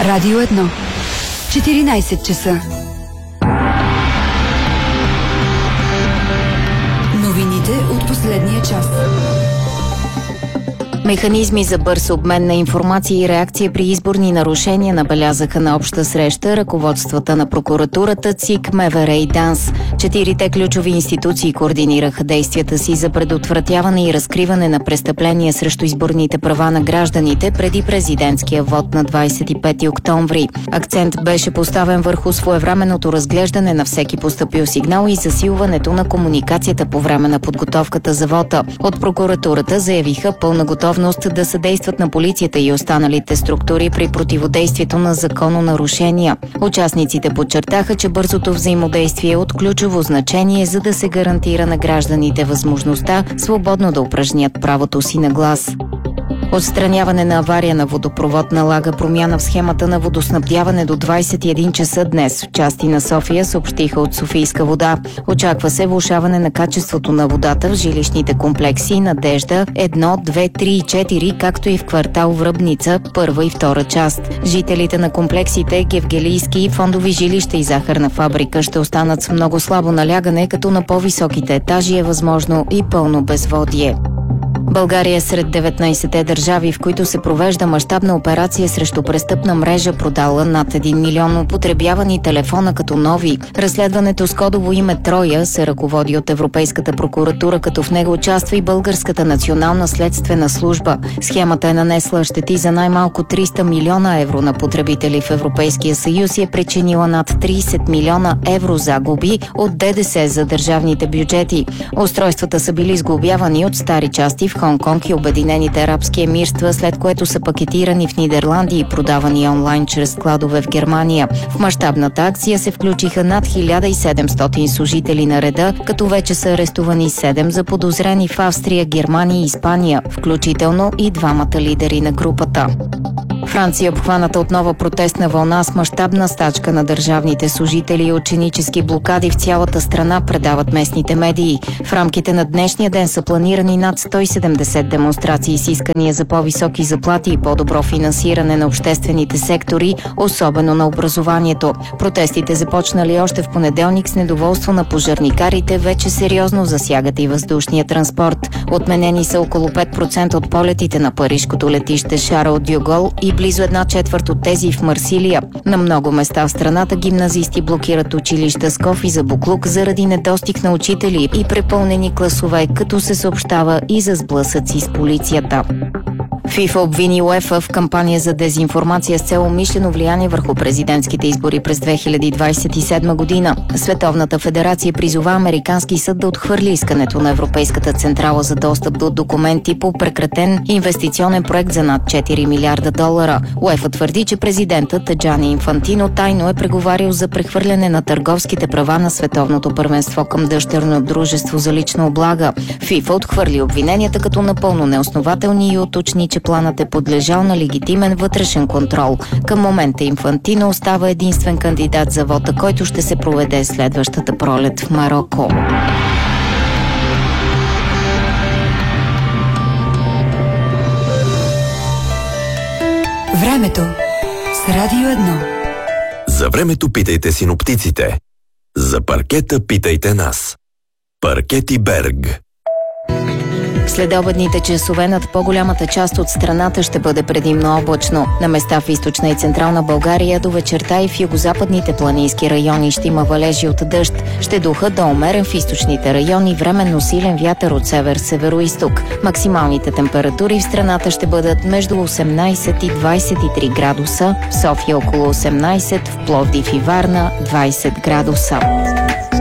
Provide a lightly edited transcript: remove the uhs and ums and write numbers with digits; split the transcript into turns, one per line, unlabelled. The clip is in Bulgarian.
Радио 1. 14 часа. Новините от последния час.
Механизми за бърз обмен на информация и реакция при изборни нарушения набелязаха на обща среща ръководствата на прокуратурата, ЦИК, МВР и ДАНС. 4-те ключови институции координираха действията си за предотвратяване и разкриване на престъпления срещу изборните права на гражданите преди президентския вод на 25 октомври. Акцент беше поставен върху своевременното разглеждане на всеки постъпил сигнал и засилването на комуникацията по време на подготовката за вота. От прокуратурата заявиха пълна готовност да съдействат на полицията и останалите структури при противодействието на закононарушения. Участниците подчертаха, че бързото взаимодействие е от ключово значение, за да се гарантира на гражданите възможността свободно да упражнят правото си на глас. Отстраняване на авария на водопровод налага промяна в схемата на водоснабдяване до 21 часа днес. В части на София съобщиха от Софийска вода. Очаква се влошаване на качеството на водата в жилищните комплекси Надежда 1, 2, 3 и 4, както и в квартал Връбница, първа и втора част. Жителите на комплексите Гевгелийски, Фондови жилища и захарна фабрика ще останат с много слабо налягане, като на по-високите етажи е възможно и пълно безводие. България е сред 19-те държави, в които се провежда мащабна операция срещу престъпна мрежа, продала над 1 милион употребявани телефона като нови. Разследването с кодово име Троя се ръководи от Европейската прокуратура, като в него участва и Българската национална следствена служба. Схемата е нанесла щети за най-малко 300 милиона евро на потребители в Европейския съюз и е причинила над 30 милиона евро загуби от ДДС за държавните бюджети. Устройствата са били сглобявани от стари части в Хонконг и Обединените арабски емирства, след което са пакетирани в Нидерландия и продавани онлайн чрез складове в Германия. В мащабната акция се включиха над 1700 служители на реда, като вече са арестувани 7 заподозрени в Австрия, Германия и Испания, включително и двамата лидери на групата. Франция е обхваната от нова протестна вълна с мащабна стачка на държавните служители и ученически блокади в цялата страна, предават местните медии. В рамките на днешния ден са планирани над 170 демонстрации с искания за по-високи заплати и по-добро финансиране на обществените сектори, особено на образованието. Протестите, започнали още в понеделник с недоволство на пожарникарите, вече сериозно засягат и въздушния транспорт. Отменени са около 5% от полетите на парижкото летище Шарл дьо Гол и близо 1/4 от тези в Марсилия. На много места в страната гимназисти блокират училища с кофи за буклук заради недостиг на учители и препълнени класове, като се съобщава и за сблъсъци с полицията. ФИФА обвини УЕФА в кампания за дезинформация с цел умишлено влияние върху президентските избори през 2027 година. Световната федерация призова американски съд да отхвърли искането на Европейската централа за достъп до документи по прекратен инвестиционен проект за над 4 милиарда долара. УЕФА твърди, че президентът Джани Инфантино тайно е преговарял за прехвърляне на търговските права на световното първенство към дъщерно дружество за лична облага. ФИФА отхвърли обвиненията като напълно неоснователни и уточни, че планът е подлежал на легитимен вътрешен контрол. Към момента Инфантино остава единствен кандидат за вота, който ще се проведе следващата пролет в Мароко.
Времето с Радио 1.
За времето питайте синоптиците. За паркета питайте нас. Паркети Берг.
Следобедните часове над по-голямата част от страната ще бъде предимно облачно. На места в източна и централна България до вечерта и в югозападните планински райони ще има валежи от дъжд. Ще духа до умерен в източните райони, временно силен вятър от север-североизток. Максималните температури в страната ще бъдат между 18 и 23 градуса, в София около 18, в Пловдив и Варна 20 градуса.